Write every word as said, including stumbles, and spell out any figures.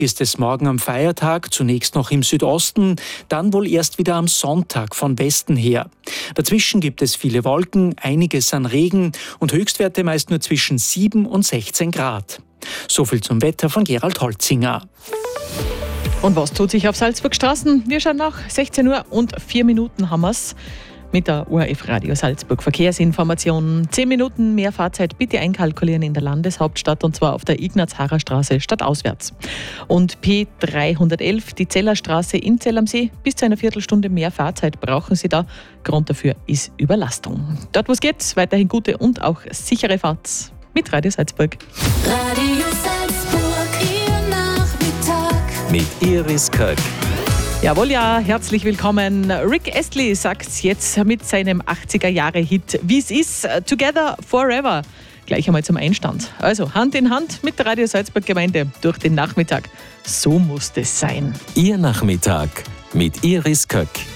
ist es morgen am Feiertag zunächst noch im Südosten, dann wohl erst wieder am Sonntag von Westen her. Dazwischen gibt es viele Wolken, einiges an Regen und Höchstwerte meist nur zwischen sieben und sechzehn Grad. So viel zum Wetter von Gerald Holzinger. Und was tut sich auf Salzburgstraßen? Wir schauen nach. sechzehn Uhr und vier Minuten haben wir's. Mit der O R F Radio Salzburg Verkehrsinformationen. Zehn Minuten mehr Fahrzeit bitte einkalkulieren in der Landeshauptstadt und zwar auf der Ignaz-Harrer-Straße stadtauswärts. Und P dreihundertelf, die Zellerstraße in Zell am See, bis zu einer Viertelstunde mehr Fahrzeit brauchen Sie da. Grund dafür ist Überlastung. Dort wo es geht, weiterhin gute und auch sichere Fahrt mit Radio Salzburg. Radio Salzburg, Ihr Nachmittag. Mit Iris Köck. Jawohl, ja, herzlich willkommen. Rick Astley sagt's jetzt mit seinem achtziger-Jahre-Hit Wie's ist, Together Forever. Gleich einmal zum Einstand. Also Hand in Hand mit der Radio Salzburg Gemeinde durch den Nachmittag. So muss es sein. Ihr Nachmittag mit Iris Köck.